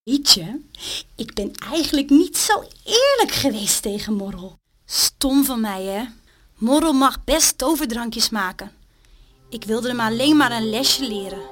Weet ik ben eigenlijk niet zo eerlijk geweest tegen Morrel. Stom van mij, hè? Morrel mag best toverdrankjes maken. Ik wilde hem alleen maar een lesje leren.